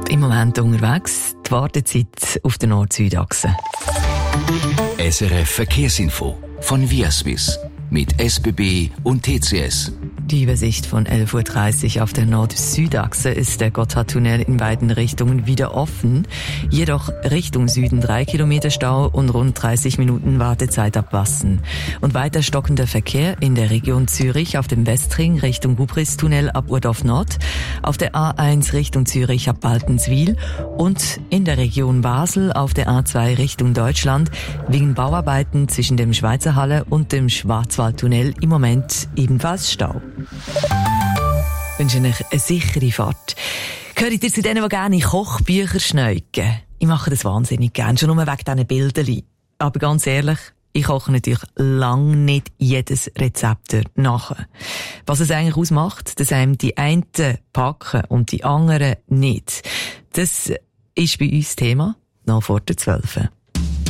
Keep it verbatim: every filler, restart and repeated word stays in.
Im Moment unterwegs, die Wartezeit auf der Nord-Süd-Achse. S R F Verkehrsinfo von Viaswiss mit S B B und T C S. Die Übersicht von elf Uhr dreißig auf der Nord-Süd-Achse ist der Gotthardtunnel in beiden Richtungen wieder offen. Jedoch Richtung Süden drei Kilometer Stau und rund dreißig Minuten Wartezeit ab Wassen. Und weiter stockender Verkehr in der Region Zürich auf dem Westring Richtung Bubristunnel ab Urdorf Nord, auf der A eins Richtung Zürich ab Baltenswil und in der Region Basel auf der A zwei Richtung Deutschland wegen Bauarbeiten zwischen dem Schweizer Halle und dem Schwarzwaldtunnel im Moment ebenfalls Stau. Ich wünsche euch eine sichere Fahrt. Gehört ihr zu denen, die gerne Kochbücher schneiden? Ich mache das wahnsinnig gerne, schon nur wegen diesen Bildern. Aber ganz ehrlich, ich koche natürlich lange nicht jedes Rezept nachher. Was es eigentlich ausmacht, dass einem die einen packen und die anderen nicht. Das ist bei uns Thema, noch vor der zwölf.